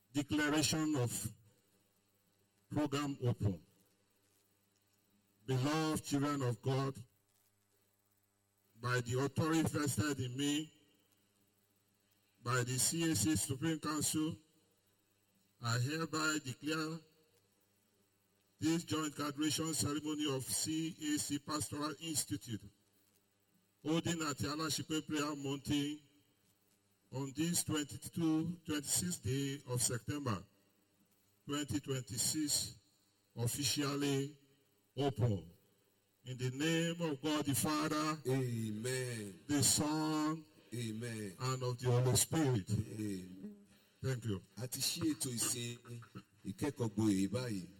Declaration of program open. Beloved children of God, by the authority vested in me, by the CAC Supreme Council, I hereby declare this joint graduation ceremony of CAC Pastoral Institute, holding at the Alashipe Prayer Mountain on this 26th day of September 2026, officially open. In the name of God the Father, Amen. the Son, Amen. and of the Holy Spirit. Amen. Thank you. Àti ṣí ètò ìsìn ìkẹ́kọ̀ọ́ gboyè báyìí.